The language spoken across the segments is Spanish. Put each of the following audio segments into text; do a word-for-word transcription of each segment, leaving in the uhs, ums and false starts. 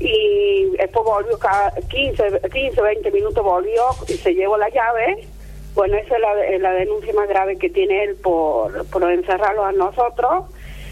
y después volvió cada quince, veinte minutos, volvió y se llevó la llave. Bueno, esa es la, la denuncia más grave que tiene él por, por encerrarlo a nosotros.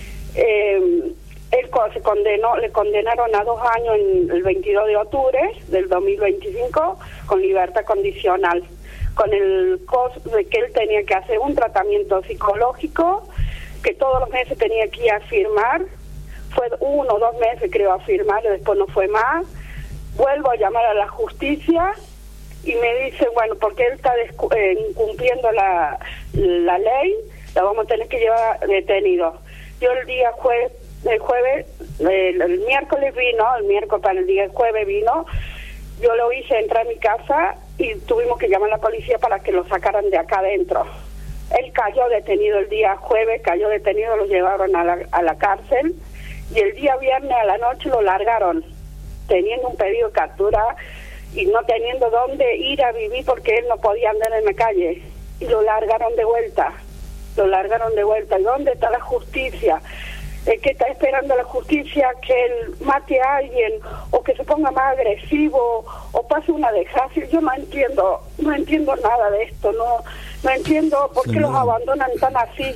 Eh, él se condenó, le condenaron a dos años en el veintidós de octubre del dos mil veinticinco con libertad condicional, con el costo de que él tenía que hacer un tratamiento psicológico, que todos los meses tenía que ir a firmar. Fue uno o dos meses creo a firmar y después no fue más. Vuelvo a llamar a la justicia y me dicen, bueno, porque él está descu- eh, incumpliendo la, la ley, la vamos a tener que llevar detenido. Yo el día jueves, el jueves, el, el miércoles vino, el miércoles para el día jueves vino, yo lo hice entrar a mi casa y tuvimos que llamar a la policía para que lo sacaran de acá adentro. Él cayó detenido el día jueves, cayó detenido, lo llevaron a la, a la cárcel. Y el día viernes a la noche lo largaron, teniendo un pedido de captura y no teniendo dónde ir a vivir porque él no podía andar en la calle. Y lo largaron de vuelta, lo largaron de vuelta. ¿Y dónde está la justicia? ¿El que está esperando la justicia que él mate a alguien o que se ponga más agresivo o pase una desgracia? Yo no entiendo, no entiendo nada de esto, no, no entiendo por qué los abandonan tan así.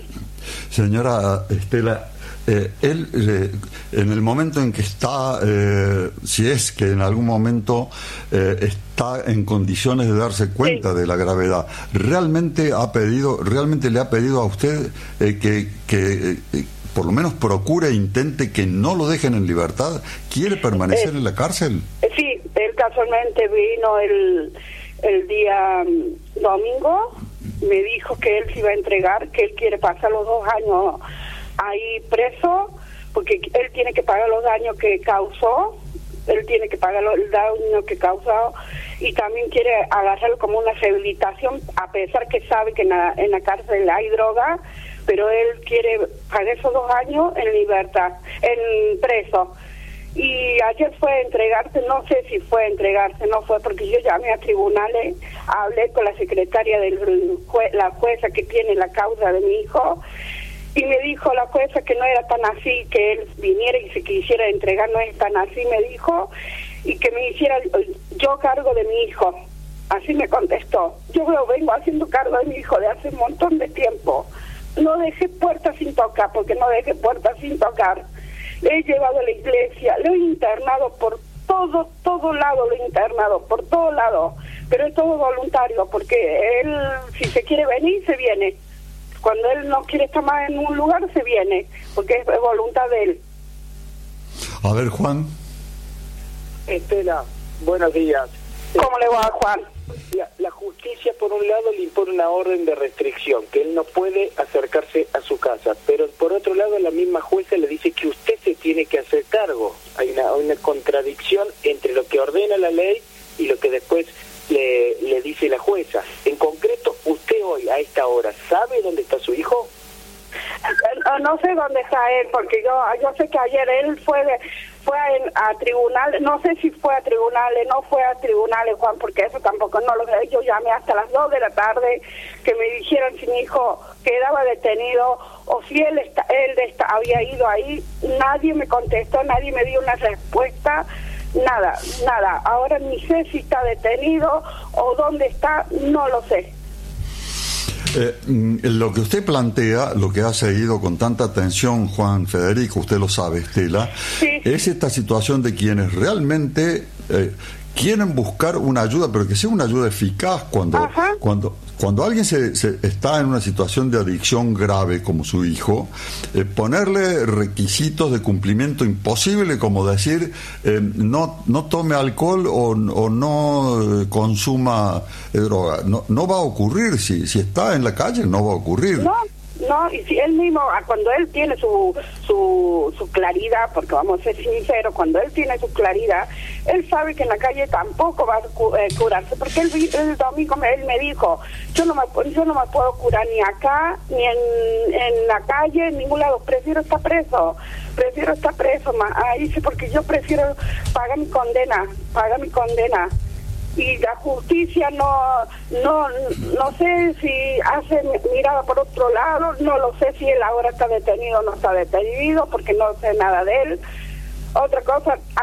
Señora Estela, Eh, él, eh, en el momento en que está, eh, si es que en algún momento eh, está en condiciones de darse cuenta sí. de la gravedad, ¿realmente ha pedido, realmente le ha pedido a usted eh, que, que eh, por lo menos procure e intente que no lo dejen en libertad? ¿Quiere permanecer eh, en la cárcel? Eh, sí, él casualmente vino el, el día um, domingo, me dijo que él se iba a entregar, que él quiere pasar los dos años ahí preso, porque él tiene que pagar los daños que causó, él tiene que pagar el daño que causó, y también quiere agarrarlo como una rehabilitación, a pesar que sabe que en la, en la cárcel hay droga, pero él quiere pagar esos dos años en libertad, en preso. Y ayer fue a entregarse, no sé si fue a entregarse, no fue, porque yo llamé a tribunales, hablé con la secretaria del jue, la jueza que tiene la causa de mi hijo, y me dijo la jueza que no era tan así, que él viniera y se quisiera entregar, no es tan así, me dijo, y que me hiciera yo cargo de mi hijo. Así me contestó. Yo lo vengo haciendo cargo de mi hijo de hace un montón de tiempo. No dejé puertas sin tocar, porque no dejé puertas sin tocar. Le he llevado a la iglesia, lo he internado por todo, todo lado, lo he internado, por todo lado, pero es todo voluntario, porque él, si se quiere venir, se viene. Cuando él no quiere estar más en un lugar, se viene, porque es voluntad de él. A ver, Juan. Estela, buenos días. ¿Cómo le va, Juan? La, la justicia, por un lado, le impone una orden de restricción, que él no puede acercarse a su casa, pero por otro lado, la misma jueza le dice que usted se tiene que hacer cargo. Hay una, una contradicción entre lo que ordena la ley y lo que después le, le dice la jueza. En concreto, usted hoy, a esta hora, ¿sabe dónde está su hijo? No, no sé dónde está él, porque yo yo sé que ayer él fue de, fue a, a tribunales, no sé si fue a tribunales, no fue a tribunales, Juan, porque eso tampoco no lo sé. Yo llamé hasta las dos de la tarde que me dijeron si mi hijo quedaba detenido o si él está, él está, había ido ahí. Nadie me contestó, nadie me dio una respuesta. Nada, nada. Ahora ni sé si está detenido o dónde está, no lo sé. Eh, lo que usted plantea, lo que ha seguido con tanta atención Juan Federico, usted lo sabe, Estela, sí. es esta situación de quienes realmente eh, quieren buscar una ayuda, pero que sea una ayuda eficaz cuando cuando cuando alguien se, se está en una situación de adicción grave como su hijo, eh, ponerle requisitos de cumplimiento imposible, como decir eh, no no tome alcohol o, o no eh, consuma eh, droga, no no va a ocurrir. Si si está en la calle no va a ocurrir. No. No, y si él mismo, cuando él tiene su, su su claridad, porque vamos a ser sinceros, cuando él tiene su claridad, él sabe que en la calle tampoco va a cu eh, curarse, porque él, el domingo me, él me dijo, yo no me yo no me puedo curar ni acá, ni en, en la calle, en ningún lado, prefiero estar preso, prefiero estar preso, ma. Ahí sí, porque yo prefiero pagar mi condena, pagar mi condena. Y la justicia no no no sé si hace mirada por otro lado, no lo sé si él ahora está detenido o no está detenido, porque no sé nada de él. Otra cosa,